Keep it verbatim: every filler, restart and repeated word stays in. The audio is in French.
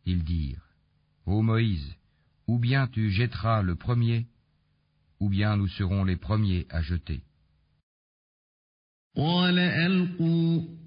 Ils dirent, Ô Moïse, ou bien tu jetteras le premier, ou bien nous serons les premiers à jeter. قال ألقوا